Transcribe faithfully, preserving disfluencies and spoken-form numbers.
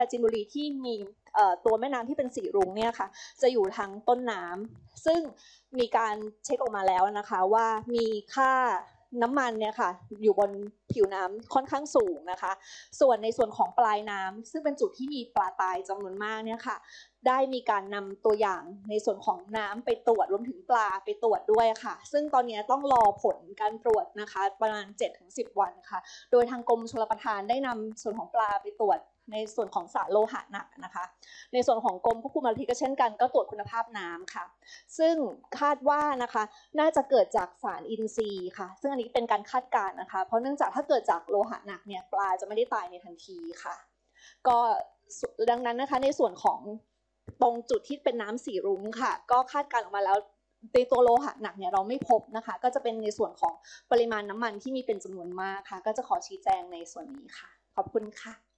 ราจีนบุรีที่มีตัวแม่น้ำที่เป็นสีรุ้งเนี่ยค่ะจะอยู่ทางต้นน้ำซึ่งมีการเช็คออกมาแล้วนะคะว่ามีค่าน้ำมันเนี่ยค่ะอยู่บนผิวน้ำค่อนข้างสูงนะคะส่วนในส่วนของปลายน้ำซึ่งเป็นจุดที่มีปลาตายจำนวนมากเนี่ยค่ะได้มีการนำตัวอย่างในส่วนของน้ำไปตรวจรวมถึงปลาไปตรวจด้วยค่ะซึ่งตอนนี้ต้องรอผลการตรวจนะคะประมาณ เจ็ดถึงสิบ วันค่ะโดยทางกรมชลประทานได้นำส่วนของปลาไปตรวจในส่วนของสารโลหะหนักนะคะในส่วนของกรมควบคุมมลพิษก็เช่นกันก็ตรวจคุณภาพน้ำค่ะซึ่งคาดว่านะคะน่าจะเกิดจากสารอินทรีย์ค่ะซึ่งอันนี้เป็นการคาดการณ์นะคะเพราะเนื่องจากถ้าเกิดจากโลหะหนักเนี่ยปลาจะไม่ได้ตายในทันทีค่ะก็ดังนั้นนะคะในส่วนของตรงจุดที่เป็นน้ำสีรุ้งค่ะก็คาดการณ์ออกมาแล้วในตัวโลหะหนักเนี่ยเราไม่พบนะคะก็จะเป็นในส่วนของปริมาณน้ำมันที่มีเป็นจำนวนมากค่ะก็จะขอชี้แจงในส่วนนี้ค่ะขอบคุณค่ะ